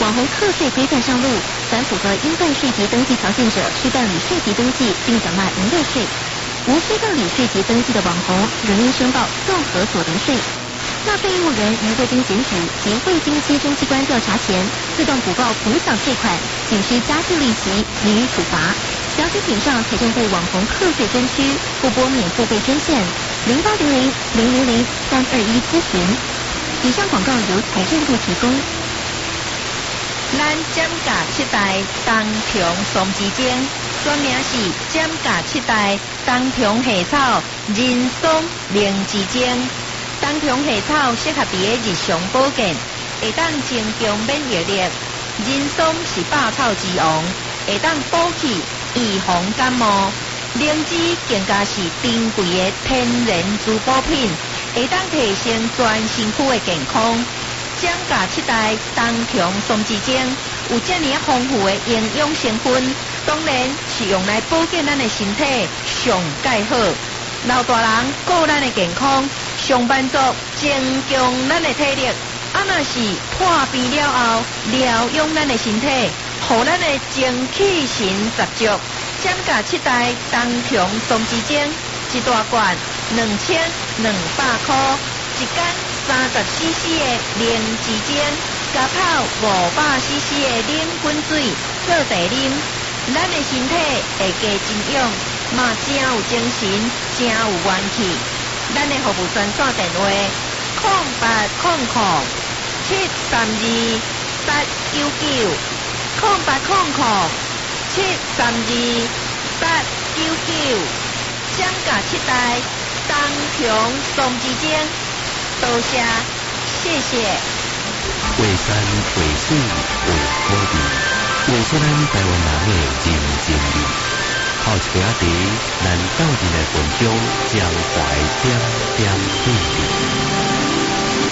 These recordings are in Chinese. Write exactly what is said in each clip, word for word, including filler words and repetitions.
网红课税规范上路，凡符合应办税籍登记条件者，需办理税籍登记并缴纳营业税；无需办理税籍登记的网红，仍应申报综合所得税。纳税义务人于未经检举及未经稽征机关调查前，自动补报补缴税款，仅需加计利息，给予处罚。详情请上财政部网红课税专区，或拨免付费专线零八零零零零零三二一咨询。以上广告由财政部提供。 咱减价七代东平松之精，全名是减价七代东平夏草人松灵之精。东平夏草适合伫个日常保健，会当增强免疫力。人松是百草之王，会当补气预防感冒。灵芝更加是珍贵的天然滋补品，会当提升全身躯的健康。减价七代东平松之精有这么丰富的营养成分，当然是用来保健咱的身体上介好。老大人顾咱的健康，上班族增强咱的体力，啊若是破病了后疗养咱的身体，互咱的精气神十足。减价七代东平松之精一大罐两千两百块，一间三十 C C 的灵芝精，加泡五百 C C 的冷滚水做茶啉，咱的身体会加增氧，嘛真有精神，真有元气。咱的服务专线电话：空八空空七三二八九九，空八空空七三二八九九。减价七代东平松之精，多谢，谢谢。 画山画水画土地，画出咱台湾人的人情味。泡一杯茶，咱斗阵来分享江淮点点滴滴。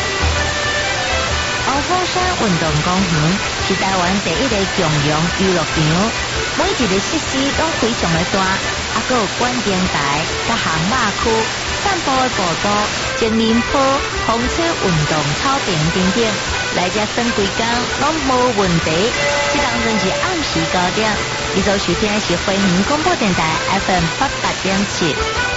鳌峰山运动公园是台湾第一个共用娱乐场，每一个设施都非常的大，还佫有观景台、甲航马区、散步的步道、精灵坡、风车运动草坪等等，来遮耍几工拢无问题。这当然是暗时高点，你所收听的是回民广播电台 F M 八八点七。